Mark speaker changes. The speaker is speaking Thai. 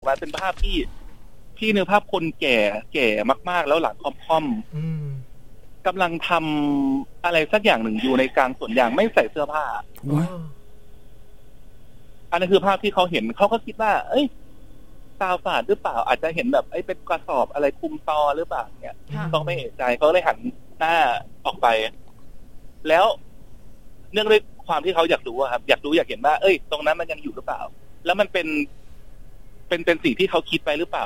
Speaker 1: มาเป็นภาพที่เนื้อภาพคนแก่มากๆแล้วหลังค่อมๆกำลังทำอะไรสักอย่างหนึ่งอยู่ในกลางสวนยางไม่ใส่เสื้อผ้าอันนั้นคือภาพที่เขาเห็นเขาก็คิดว่าเอ้ยตาฝาดหรือเปล่าอาจจะเห็นแบบเป็นกระสอบอะไรคลุมตอหรือเปล่าเนี่ยต้องไม่เอะใจเขาเลยหันหน้าออกไปแล้วเนื่องด้วยความที่เขาอยากรู้ครับอยากเห็นว่าตรงนั้นมันยังอยู่หรือเปล่าแล้วมันเป็นสิ่งที่เขาคิดไปหรือเปล่า